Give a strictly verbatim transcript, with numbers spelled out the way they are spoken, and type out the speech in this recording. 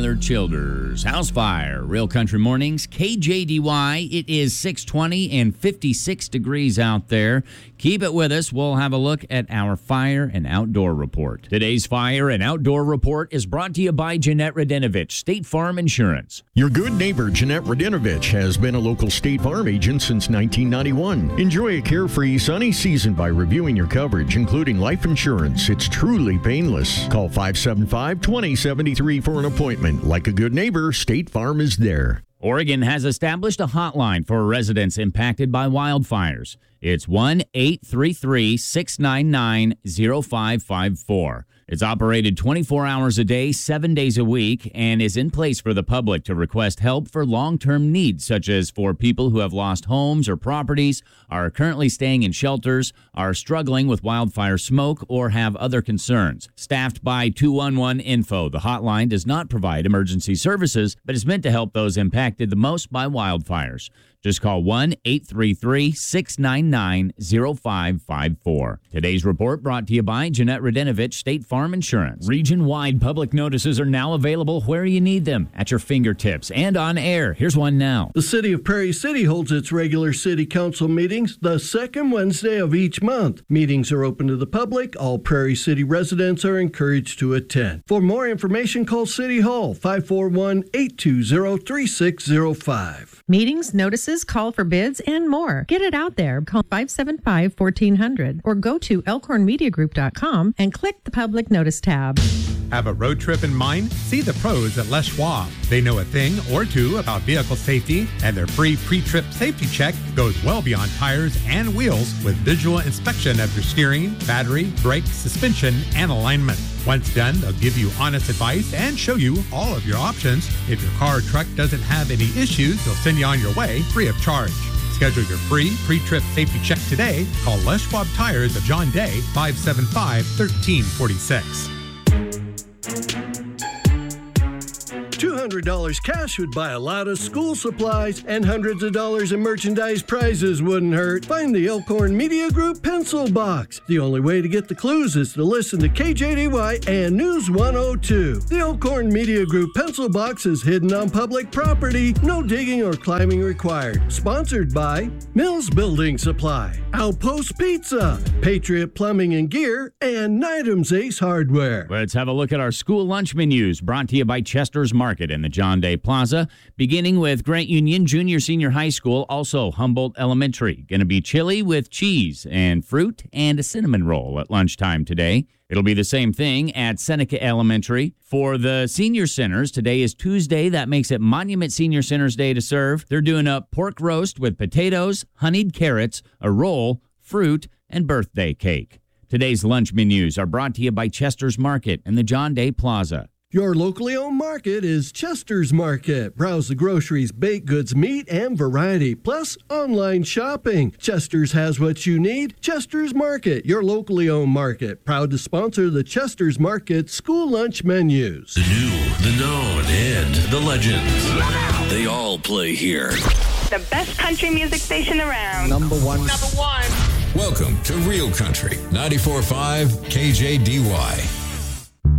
Tyler Childers. House fire, Real Country Mornings, K J D Y. It is six twenty and fifty-six degrees out there. Keep it with us. We'll have a look at our fire and outdoor report. Today's fire and outdoor report is brought to you by Jeanette Radinovich, State Farm Insurance. Your good neighbor, Jeanette Radinovich, has been a local State Farm agent since nineteen ninety-one. Enjoy a carefree, sunny season by reviewing your coverage, including life insurance. It's truly painless. Call five seven five, two zero seven three for an appointment. Like a good neighbor, State Farm is there. Oregon has established a hotline for residents impacted by wildfires. It's one eight three three, six nine nine, zero five five four. It's operated twenty-four hours a day, seven days a week, and is in place for the public to request help for long-term needs, such as for people who have lost homes or properties, are currently staying in shelters, are struggling with wildfire smoke, or have other concerns. Staffed by two one one Info, the hotline does not provide emergency services, but is meant to help those impacted the most by wildfires. Just call one eight three three, six nine nine, zero five five four. Today's report brought to you by Jeanette Radinovich, State Farm Insurance. Region-wide public notices are now available where you need them, at your fingertips and on air. Here's one now. The City of Prairie City holds its regular City Council meetings the second Wednesday of each month. Meetings are open to the public. All Prairie City residents are encouraged to attend. For more information, call City Hall, five four one, eight two zero, three six zero five. Meetings, notices, call for bids, and more. Get it out there. Call five seven five, one four zero zero or go to elkhorn media group dot com and click the public notice tab. Have a road trip in mind? See the pros at Les Schwab. They know a thing or two about vehicle safety, and their free pre-trip safety check goes well beyond tires and wheels with visual inspection of your steering, battery, brake, suspension, and alignment. Once done, they'll give you honest advice and show you all of your options. If your car or truck doesn't have any issues, they'll send you on your way free of charge. Schedule your free pre-trip safety check today. Call Les Schwab Tires of John Day, five seven five, one three four six. two hundred dollars cash would buy a lot of school supplies, and hundreds of dollars in merchandise prizes wouldn't hurt. Find the Elkhorn Media Group pencil box. The only way to get the clues is to listen to K J D Y and News one oh two. The Elkhorn Media Group pencil box is hidden on public property. No digging or climbing required. Sponsored by Mills Building Supply, Outpost Pizza, Patriot Plumbing and Gear, and Nydam's Ace Hardware. Let's have a look at our school lunch menus, brought to you by Chester's Market in the John Day Plaza, beginning with Grant Union Junior Senior High School, also Humboldt Elementary. Going to be chili with cheese and fruit and a cinnamon roll at lunchtime today. It'll be the same thing at Seneca Elementary. For the senior centers, today is Tuesday. That makes it Monument Senior Center's Day to serve. They're doing a pork roast with potatoes, honeyed carrots, a roll, fruit, and birthday cake. Today's lunch menus are brought to you by Chester's Market in the John Day Plaza. Your locally owned market is Chester's Market. Browse the groceries, baked goods, meat, and variety, plus online shopping. Chester's has what you need. Chester's Market, your locally owned market. Proud to sponsor the Chester's Market school lunch menus. The new, the known, and the legends. They all play here. The best country music station around. Number one. Number one. Welcome to Real Country, ninety-four point five K J D Y.